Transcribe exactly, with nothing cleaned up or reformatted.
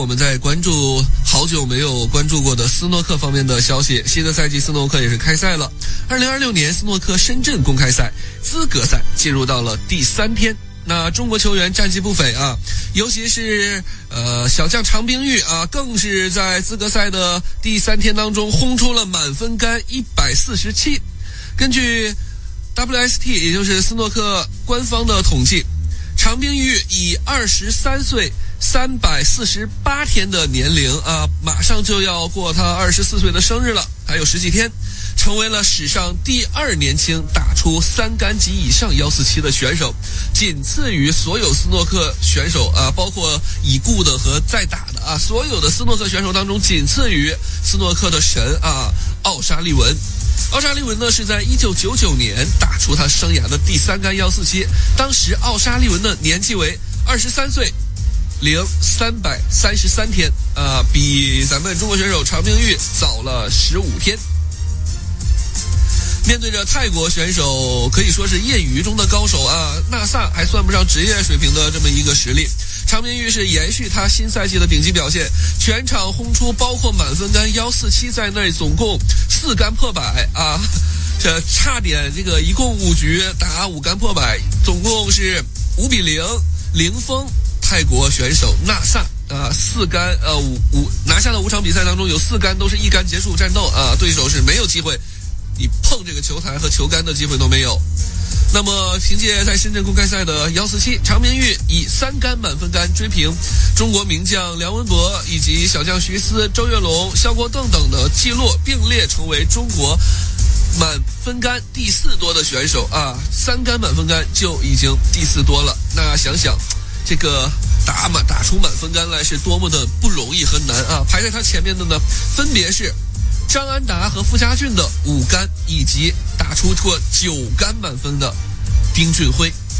我们在关注好久没有关注过的斯诺克方面的消息，新的赛季斯诺克也是开赛了。二零二六年斯诺克深圳公开赛资格赛进入到了第三天，那中国球员战绩不菲啊，尤其是呃小将常冰玉啊，更是在资格赛的第三天当中轰出了满分杆一百四十七。根据 W S T 也就是斯诺克官方的统计，常冰玉以二十三岁三百四十八天的年龄啊，马上就要过他二十四岁的生日了，还有十几天，成为了史上第二年轻打出三杆及以上一四七的选手，仅次于所有斯诺克选手啊，包括已故的和在打的啊，所有的斯诺克选手当中，仅次于斯诺克的神啊奥沙利文。奥沙利文呢是在一九九九年打出他生涯的第三杆一四七，当时奥沙利文的年纪为二十三岁零三百三十三天啊，比咱们中国选手常冰玉早了十五天。面对着泰国选手可以说是业余中的高手啊，纳萨还算不上职业水平的这么一个实力，常冰玉是延续他新赛季的顶级表现，全场轰出包括满分杆一四七在内总共四杆破百啊，这差点这个一共五局打五杆破百，总共是五比零零封泰国选手纳萨啊，四杆呃五五拿下的五场比赛当中有四杆都是一杆结束战斗啊，对手是没有机会你碰这个球台和球杆的机会都没有。那么凭借在深圳公开赛的一四七，常冰玉以三杆满分杆追平中国名将梁文博以及小将徐思、周跃龙、肖国栋等的记录，并列成为中国满分杆第四多的选手啊，三杆满分杆就已经第四多了。那想想这个打满打出满分杆来是多么的不容易和难啊！排在他前面的呢，分别是张安达和傅家俊的五杆，以及打出过九杆满分的丁俊晖。